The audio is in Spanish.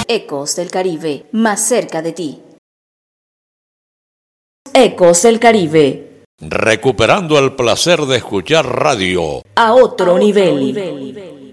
Ecos del Caribe, más cerca de ti. Ecos del Caribe. Recuperando el placer de escuchar radio A otro nivel.